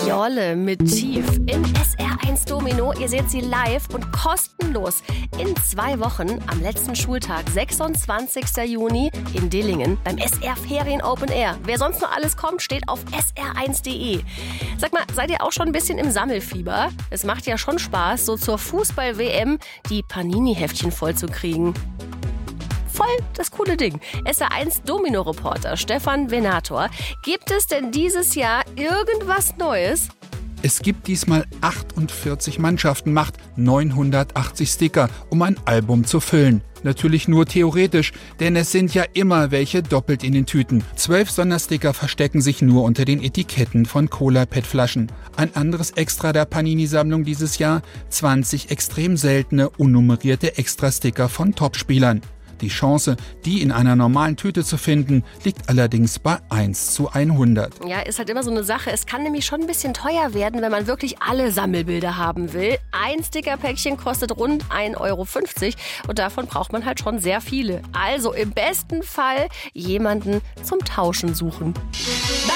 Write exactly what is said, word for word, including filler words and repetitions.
Jolle mit Tief im S R eins Domino. Ihr seht sie live und kostenlos in zwei Wochen am letzten Schultag, sechsundzwanzigsten Juni in Dillingen beim S R Ferien Open Air. Wer sonst noch alles kommt, steht auf S R eins punkt de. Sag mal, seid ihr auch schon ein bisschen im Sammelfieber? Es macht ja schon Spaß, so zur Fußball-W M die Panini-Heftchen vollzukriegen. Voll das coole Ding. S R eins Domino-Reporter Stefan Venator. Gibt es denn dieses Jahr irgendwas Neues? Es gibt diesmal achtundvierzig Mannschaften, macht neunhundertachtzig Sticker, um ein Album zu füllen. Natürlich nur theoretisch, denn es sind ja immer welche doppelt in den Tüten. Zwölf Sondersticker verstecken sich nur unter den Etiketten von Cola-P E T-Flaschen. Ein anderes Extra der Panini-Sammlung dieses Jahr, zwanzig extrem seltene, unnummerierte Extra-Sticker von Topspielern. Die Chance, die in einer normalen Tüte zu finden, liegt allerdings bei eins zu hundert. Ja, ist halt immer so eine Sache. Es kann nämlich schon ein bisschen teuer werden, wenn man wirklich alle Sammelbilder haben will. Ein Stickerpäckchen kostet rund ein Euro fünfzig und davon braucht man halt schon sehr viele. Also im besten Fall jemanden zum Tauschen suchen.